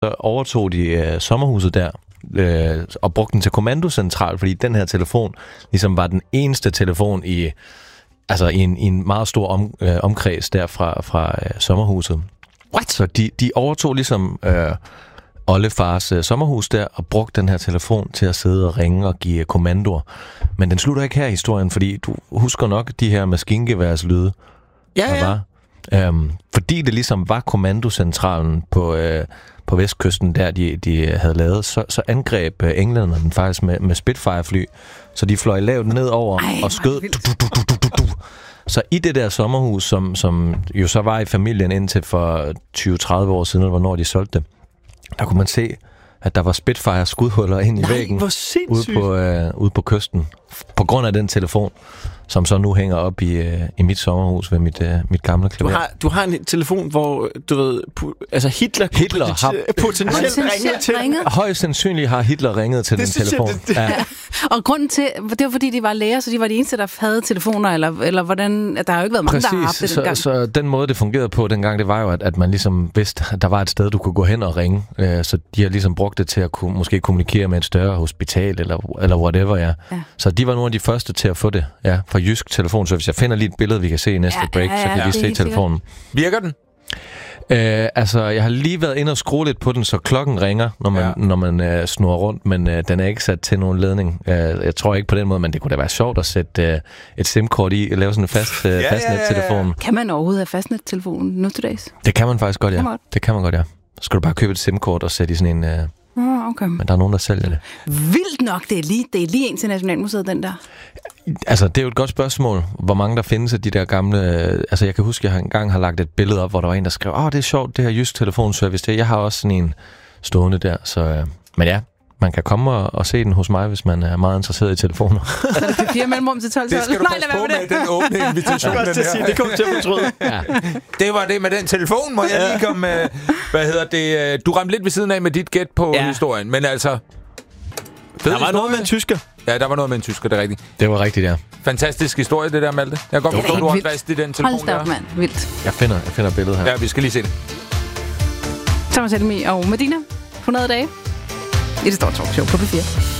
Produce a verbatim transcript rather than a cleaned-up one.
Så overtog de øh, sommerhuset der øh, og brugte den til kommandocentral, fordi den her telefon ligesom var den eneste telefon i, altså i, en, i en meget stor om, øh, omkreds der fra, fra øh, sommerhuset. What? Så de, de overtog ligesom øh, oldefars øh, sommerhus der og brugte den her telefon til at sidde og ringe og give kommandoer. Men den slutter ikke her i historien, fordi du husker nok de her maskingeværslyde, ja, der ja. var. Øhm, fordi det ligesom var kommandocentralen på, øh, på vestkysten, der de, de havde lavet, så, så angreb øh, englænderne den faktisk med, med Spitfire-fly. Så de fløj lavt nedover Ej, og skød. Du, du, du, du, du, du. Så i det der sommerhus, som, som jo så var i familien indtil for tyve til tredive år siden, hvornår de solgte det, der kunne man se, at der var Spitfire skudhuller ind i Nej, væggen ude på, øh, ude på kysten. På grund af den telefon, som så nu hænger op i, øh, i mit sommerhus ved mit, øh, mit gamle klaver. Du har, du har en telefon, hvor du ved, pu- altså Hitler, Hitler potenti- har potentielt ringet til. højst sandsynligt har Hitler ringet til det den telefon. Jeg, det, det. Ja. Og grunden til, det var fordi de var læger, så de var de eneste, der havde telefoner, eller, eller hvordan, der har jo ikke været mange, Præcis, der har haft det så, dengang. så den måde, det fungerede på dengang, det var jo, at, at man ligesom vidste, at der var et sted, du kunne gå hen og ringe. Øh, så de har ligesom brugt det til at kunne, måske kommunikere med et større hospital, eller, eller whatever, ja. ja. Så de var nogle af de første til at få det, ja, fra Jysk Telefonservice. Jeg finder lige et billede, vi kan se i næste ja, break, ja, ja, så kan ja, vi se telefonen. Virker den? Øh, altså, jeg har lige været inde og skrue lidt på den, så klokken ringer, når man, ja. når man øh, snurrer rundt, men øh, den er ikke sat til nogen ledning. Øh, jeg tror ikke på den måde, men det kunne da være sjovt at sætte øh, et SIM-kort i og lave sådan en fast øh, ja, fastnet-telefon. Ja, ja, ja. Kan man overhovedet have fastnet-telefonen nu til dags? Det kan man faktisk godt, ja. Kan man godt. Det kan man godt, ja. Så skal du bare købe et SIM-kort og sætte i sådan en... Øh, oh, okay. Men der er nogen, der sælger det. Vildt nok, det er lige, det er lige ind til Nationalmuseet, den der. Altså, det er jo et godt spørgsmål, hvor mange der findes af de der gamle... Øh, altså, jeg kan huske, at jeg engang har lagt et billede op, hvor der var en, der skrev, åh, oh, det er sjovt, det her Jysk Telefonservice. Det. Jeg har også sådan en stående der, så... Øh, men ja, man kan komme og, og se den hos mig, hvis man er meget interesseret i telefoner. Så er det P fire mellemrum til tolv. Det skal du passe på med, den åbne invitation. Ja. Den Sige, det kommer til at fortryde. Ja. Det var det med den telefon, må jeg lige komme... Hvad hedder det? Du ramte lidt ved siden af med dit gæt på ja. historien, men altså... Der var historie. Noget med en tysker. Ja, der var noget med en tysker, det er rigtigt. Det var rigtigt, ja. Fantastisk historie, det der, Malte. Jeg kan godt forstå, du har fast i den telefon. Hold da op, mand. Vildt. Jeg finder, jeg finder billedet her. Ja, vi skal lige se det. Thomas Helmi og Medina. hundrede dage. I det store talkshow på P fire.